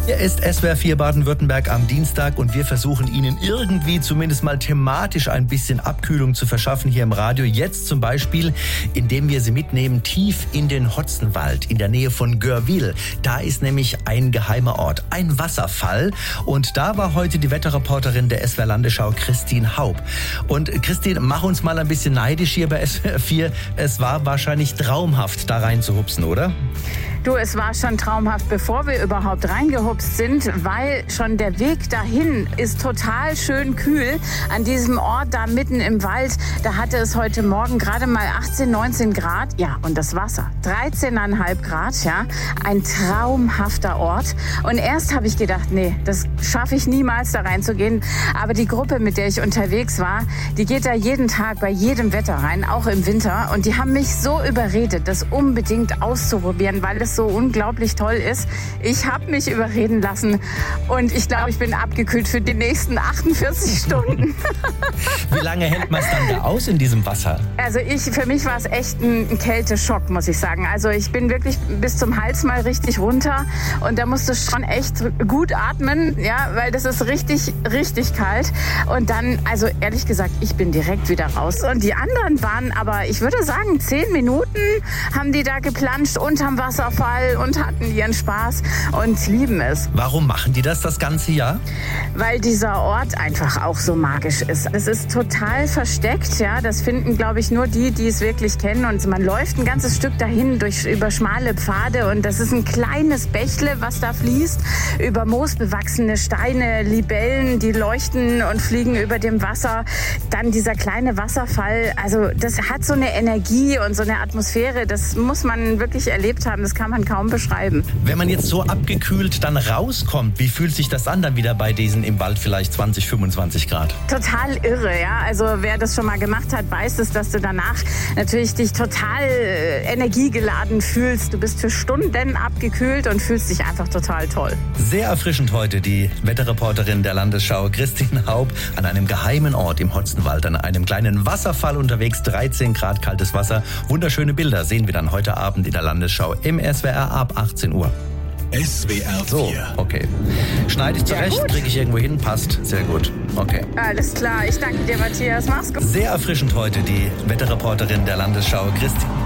Hier ist SWR 4 Baden-Württemberg am Dienstag und wir versuchen Ihnen irgendwie zumindest mal thematisch ein bisschen Abkühlung zu verschaffen hier im Radio. Jetzt zum Beispiel, indem wir Sie mitnehmen tief in den Hotzenwald in der Nähe von Görwil. Da ist nämlich ein geheimer Ort, ein Wasserfall. Und da war heute die Wetterreporterin der SWR Landesschau, Christine Haub. Und Christine, mach uns mal ein bisschen neidisch hier bei SWR 4. Es war wahrscheinlich traumhaft, da rein zu hupsen, oder? Du, es war schon traumhaft, bevor wir überhaupt reingehupst sind, weil schon der Weg dahin ist total schön kühl. An diesem Ort da mitten im Wald, da hatte es heute Morgen gerade mal 18, 19 Grad. Ja, und das Wasser, 13,5 Grad, ja. Ein traumhafter Ort. Und erst habe ich gedacht, nee, das schaffe ich niemals, da reinzugehen. Aber die Gruppe, mit der ich unterwegs war, die geht da jeden Tag bei jedem Wetter rein, auch im Winter. Und die haben mich so überredet, das unbedingt auszuprobieren, weil es so unglaublich toll ist. Ich habe mich überreden lassen und ich glaube, ich bin abgekühlt für die nächsten 48 Stunden. Wie lange hält man es dann da aus in diesem Wasser? Also für mich war es echt ein Kälteschock, muss ich sagen. Also ich bin wirklich bis zum Hals mal richtig runter und da musst du schon echt gut atmen, ja, weil das ist richtig, richtig kalt. Und dann, also ehrlich gesagt, ich bin direkt wieder raus. Und die anderen waren aber, ich würde sagen, 10 Minuten haben die da geplanscht unterm Wasserfall und hatten ihren Spaß und lieben es. Warum machen die das ganze Jahr? Weil dieser Ort einfach auch so magisch ist. Es ist total versteckt, ja. Das finden, glaube ich, nur die es wirklich kennen. Und man läuft ein ganzes Stück dahin über schmale Pfade und das ist ein kleines Bächle, was da fließt, über moosbewachsene Steine, Libellen, die leuchten und fliegen über dem Wasser. Dann dieser kleine Wasserfall, also das hat so eine Energie und so eine Atmosphäre, das muss man wirklich erlebt haben, das kann man kaum beschreiben. Wenn man jetzt so abgekühlt dann rauskommt, wie fühlt sich das an dann wieder bei diesen im Wald vielleicht 20, 25 Grad? Total irre, ja. Also wer das schon mal gemacht hat, weiß es, dass du danach natürlich dich total energiegeladen fühlst. Du bist für Stunden abgekühlt und fühlst dich einfach total toll. Sehr erfrischend heute die Wetterreporterin der Landesschau, Christine Haub, an einem geheimen Ort im Hotzenwald, an einem kleinen Wasserfall unterwegs, 13 Grad kaltes Wasser. Wunderschöne Bilder sehen wir dann heute Abend in der Landesschau im SWR ab 18 Uhr. SWR 4. So, okay. Schneide ich zurecht, kriege ich irgendwo hin, passt. Sehr gut. Okay. Alles klar, ich danke dir, Matthias. Mach's gut. Sehr erfrischend heute die Wetterreporterin der Landesschau, Christine